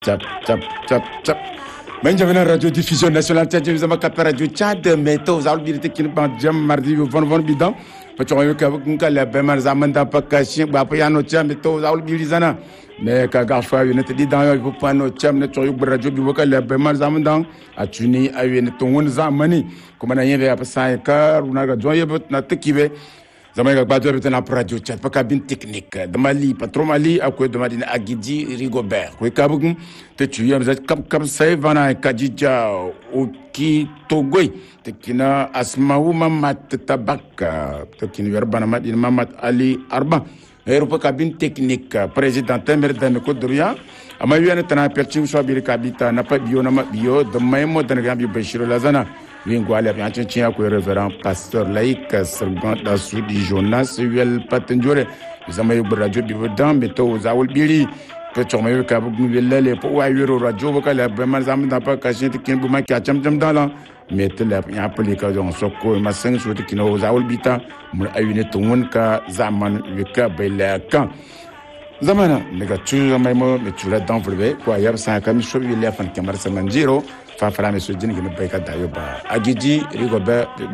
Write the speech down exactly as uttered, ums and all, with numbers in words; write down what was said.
Tchap, tchap, tchap, tchap. Benjamin Radio Diffusion Nationale Tchad, vous avez capé Radio Tchad, mais tous les autres qui ne pas jam mardi vous vont vont bidon. Parce que vous avez que la belle zaman dans pas caché, bah pas y a nos tcham, mais tous les autres bilizana. Mais quand garçon vous n'êtes dit dans vous pas nos tcham, ne tu vous radio vous que la belle zaman dans à tuni à une ton zamani. Comme on a y avait cinq heures, on a joint na tekibe. Zaman ga bajo betana radio chat pa cabine technique de Mali patron Mali akwe de Madina Agidi Rigobert ko kabugum te tuyam zat kam kam say vana kadija o ki togoy te kina asma'u mamat tabak te kina yerbana Madina Mamat Ali Arba ero pa cabine technique président temer de ko duria ama yene tana perchi so bi kabita na pa bio na ma bio de maymo de gambi Bashir Lazana Wingwale bien tient ko révérend pasteur laïque sergent d'Assoudi Jonas Yuel Patenjore zamayu radio bi vodam beto zawul bili pe chomayu ka bu lele po wa yoro radio ko la be man zam da pa ka jent kin bu ma ka cham cham dala metel la ya pali ka jon sokko ma seng so te kino zawul bita mu ayune to won ka zaman wika bela kan zamana nega tu zamaymo me tu la d'envelopper ko yab sa kam so bi le fan kamar samanjiro fa fara me so jini ke be ka dayo ba agiji Rigobert